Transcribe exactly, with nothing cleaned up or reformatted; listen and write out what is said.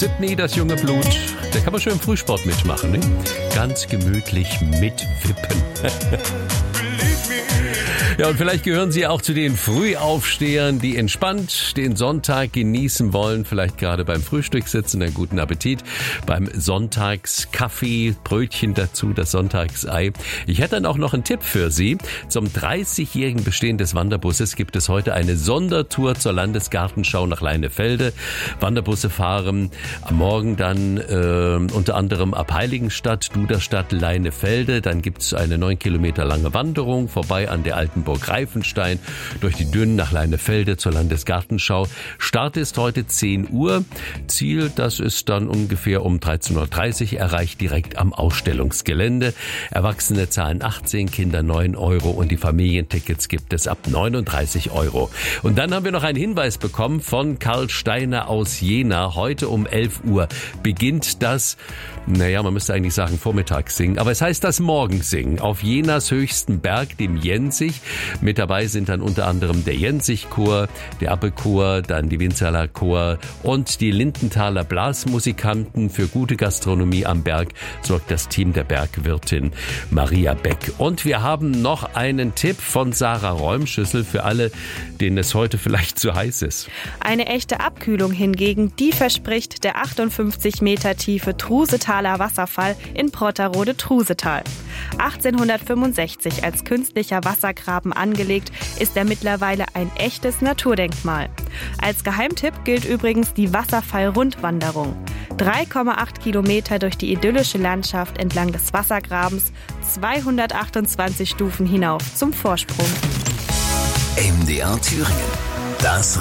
Sydney, das junge Blut. Da kann man schön im Frühsport mitmachen, ne? Ganz gemütlich mitwippen. Ja, und vielleicht gehören Sie auch zu den Frühaufstehern, die entspannt den Sonntag genießen wollen. Vielleicht gerade beim Frühstück sitzen, einen guten Appetit. Beim Sonntagskaffee, Brötchen dazu, das Sonntagsei. Ich hätte dann auch noch einen Tipp für Sie. Zum dreißigjährigen Bestehen des Wanderbusses gibt es heute eine Sondertour zur Landesgartenschau nach Leinefelde. Wanderbusse fahren am Morgen dann äh, unter anderem ab Heiligenstadt, Duderstadt, Leinefelde. Dann gibt es eine neun Kilometer lange Wanderung vorbei an der alten Burg Reifenstein, durch die Dünen nach Leinefelde zur Landesgartenschau. Start ist heute zehn Uhr. Ziel, das ist dann ungefähr um dreizehn Uhr dreißig erreicht, direkt am Ausstellungsgelände. Erwachsene zahlen achtzehn, Kinder neun Euro und die Familientickets gibt es ab neununddreißig Euro. Und dann haben wir noch einen Hinweis bekommen von Karl Steiner aus Jena. Heute um elf Uhr beginnt das, naja, man müsste eigentlich sagen Vormittagssingen, aber es heißt das Morgensingen auf Jenas höchsten Berg, dem Jensich. Mit dabei sind dann unter anderem der Jensich-Chor, der Abbe-Chor, dann die Winzerler Chor und die Lindenthaler Blasmusikanten. Für gute Gastronomie am Berg sorgt das Team der Bergwirtin Maria Beck. Und wir haben noch einen Tipp von Sarah Räumschüssel für alle, denen es heute vielleicht zu heiß ist. Eine echte Abkühlung hingegen, die verspricht der achtundfünfzig Meter tiefe Trusetaler Wasserfall in Protterode-Trusetal. achtzehnhundertfünfundsechzig als künstlicher Wassergraben angelegt, ist er mittlerweile ein echtes Naturdenkmal. Als Geheimtipp gilt übrigens die Wasserfall-Rundwanderung. drei Komma acht Kilometer durch die idyllische Landschaft entlang des Wassergrabens, zweihundertachtundzwanzig Stufen hinauf zum Vorsprung. M D R Thüringen, das